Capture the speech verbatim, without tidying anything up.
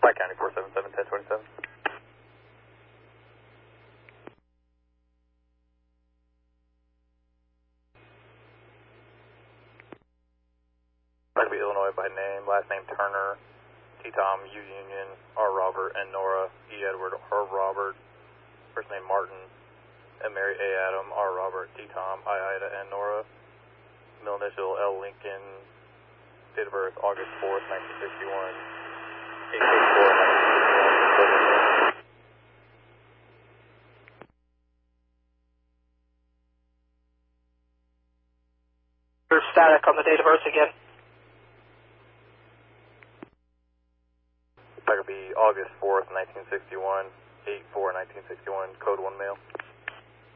Pike County four seven seven, ten twenty-seven. Rugby, Illinois by name, last name Turner, T Tom, U Union, R Robert, and Nora, E Edward, R Robert, first name Martin, and Mary A Adam, R Robert, T Tom, I Ida, and Nora, middle initial L Lincoln, date of birth August fourth, nineteen sixty-one, eight fifty-four, nineteen sixty-one. Your static on the date of birth again. That could be August fourth, nineteen sixty-one, eight four, nineteen sixty-one, code one mail.